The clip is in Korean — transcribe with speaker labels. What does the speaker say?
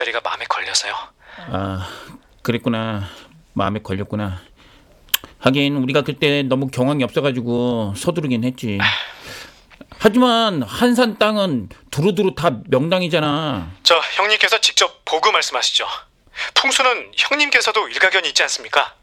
Speaker 1: 별이가 마음에 걸려서요.
Speaker 2: 아, 그랬구나. 마음에 걸렸구나. 하긴 우리가 그때 너무 경황이 없어가지고 서두르긴 했지. 하지만 한산 땅은 두루두루 다 명당이잖아.
Speaker 1: 저 형님께서 직접 보고 말씀하시죠. 풍수는 형님께서도 일가견이 있지 않습니까?